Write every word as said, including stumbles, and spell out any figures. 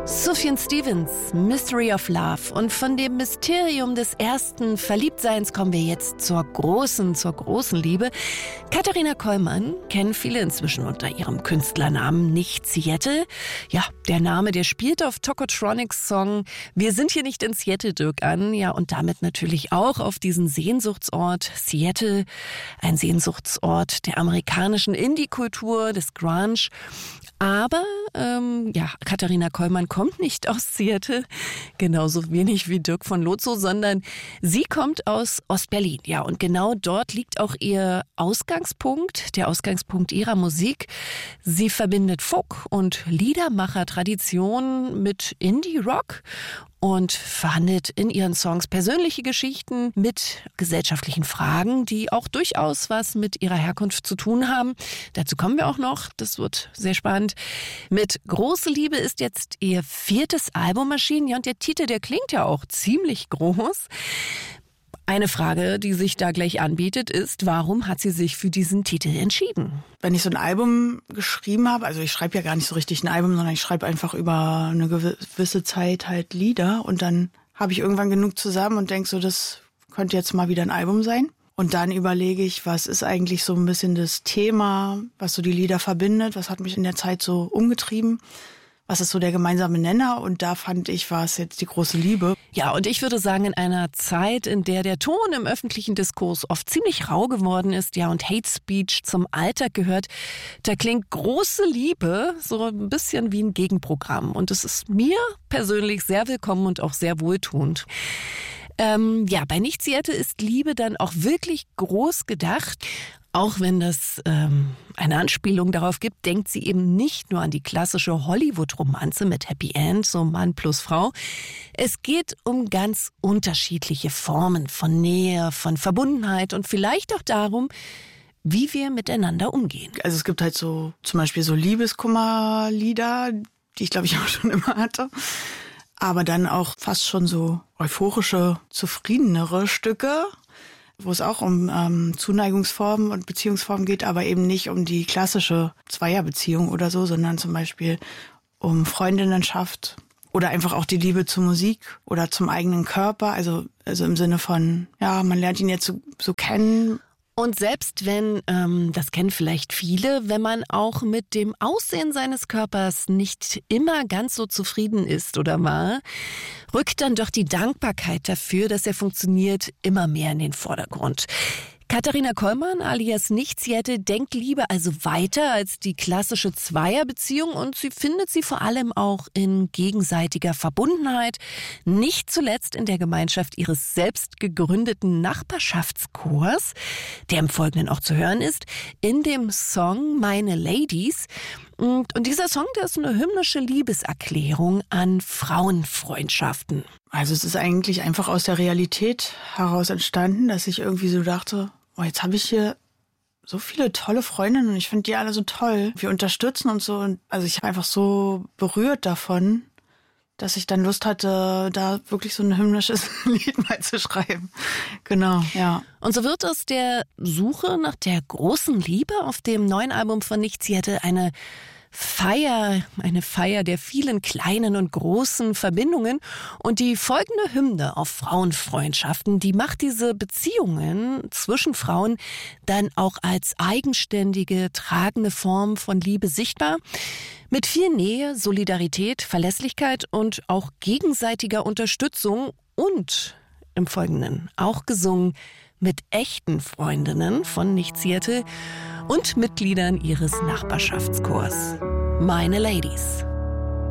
Sufjan Stevens, Mystery of Love. Und von dem Mysterium des ersten Verliebtseins kommen wir jetzt zur großen, zur großen Liebe. Katharina Kollmann kennen viele inzwischen unter ihrem Künstlernamen Nicht Seattle. Ja, der Name, der spielt auf Tokotronics Song Wir sind hier nicht in Seattle, Dirk, an. Ja, und damit natürlich auch auf diesen Sehnsuchtsort Seattle. Ein Sehnsuchtsort der amerikanischen Indie-Kultur, des Grunge. Aber ähm, ja, Katharina Kollmann kommt nicht aus Seattle, genauso wenig wie Dirk von Lozo, sondern sie kommt aus Ostberlin. Ja, und genau dort liegt auch ihr Ausgangspunkt, der Ausgangspunkt ihrer Musik. Sie verbindet Folk- und Liedermacher-Tradition mit Indie-Rock und verhandelt in ihren Songs persönliche Geschichten mit gesellschaftlichen Fragen, die auch durchaus was mit ihrer Herkunft zu tun haben. Dazu kommen wir auch noch, das wird sehr spannend. Mit Große Liebe ist jetzt ihr viertes Album erschienen. Ja, und der Titel, der klingt ja auch ziemlich groß. Eine Frage, die sich da gleich anbietet, ist, warum hat sie sich für diesen Titel entschieden? Wenn ich so ein Album geschrieben habe, also ich schreibe ja gar nicht so richtig ein Album, sondern ich schreibe einfach über eine gewisse Zeit halt Lieder und dann habe ich irgendwann genug zusammen und denke so, das könnte jetzt mal wieder ein Album sein. Und dann überlege ich, was ist eigentlich so ein bisschen das Thema, was so die Lieder verbindet, was hat mich in der Zeit so umgetrieben. Was ist so der gemeinsame Nenner? Und da fand ich, war es jetzt die große Liebe. Ja, und ich würde sagen, in einer Zeit, in der der Ton im öffentlichen Diskurs oft ziemlich rau geworden ist, ja, und Hate Speech zum Alltag gehört, da klingt große Liebe so ein bisschen wie ein Gegenprogramm. Und es ist mir persönlich sehr willkommen und auch sehr wohltuend. Ähm, ja, bei Nicht Seattle ist Liebe dann auch wirklich groß gedacht. Auch wenn das ähm, eine Anspielung darauf gibt, denkt sie eben nicht nur an die klassische Hollywood-Romanze mit Happy End, so Mann plus Frau. Es geht um ganz unterschiedliche Formen von Nähe, von Verbundenheit und vielleicht auch darum, wie wir miteinander umgehen. Also es gibt halt so zum Beispiel so Liebeskummerlieder, die ich glaube ich auch schon immer hatte. Aber dann auch fast schon so euphorische, zufriedenere Stücke, wo es auch um ähm, Zuneigungsformen und Beziehungsformen geht, aber eben nicht um die klassische Zweierbeziehung oder so, sondern zum Beispiel um Freundinnenschaft oder einfach auch die Liebe zur Musik oder zum eigenen Körper, also also im Sinne von, ja, man lernt ihn jetzt so, so kennen. Und selbst wenn, ähm, das kennen vielleicht viele, wenn man auch mit dem Aussehen seines Körpers nicht immer ganz so zufrieden ist oder war, rückt dann doch die Dankbarkeit dafür, dass er funktioniert, immer mehr in den Vordergrund. Katharina Kollmann alias Nicht Seattle denkt Liebe also weiter als die klassische Zweierbeziehung und sie findet sie vor allem auch in gegenseitiger Verbundenheit, nicht zuletzt in der Gemeinschaft ihres selbst gegründeten Nachbarschaftschors, der im Folgenden auch zu hören ist, in dem Song Meine Ladies. Und, und dieser Song, der ist eine hymnische Liebeserklärung an Frauenfreundschaften. Also es ist eigentlich einfach aus der Realität heraus entstanden, dass ich irgendwie so dachte, oh, jetzt habe ich hier so viele tolle Freundinnen und ich finde die alle so toll. Wir unterstützen uns so. Und also ich habe einfach so berührt davon, dass ich dann Lust hatte, da wirklich so ein hymnisches Lied mal zu schreiben. Genau, ja. Und so wird aus der Suche nach der großen Liebe auf dem neuen Album von Nicht Seattle eine Feier, eine Feier der vielen kleinen und großen Verbindungen. Und die folgende Hymne auf Frauenfreundschaften, die macht diese Beziehungen zwischen Frauen dann auch als eigenständige, tragende Form von Liebe sichtbar. Mit viel Nähe, Solidarität, Verlässlichkeit und auch gegenseitiger Unterstützung und im Folgenden auch gesungen mit echten Freundinnen von Nicht Seattle und Mitgliedern ihres Nachbarschaftschors. Meine Ladies.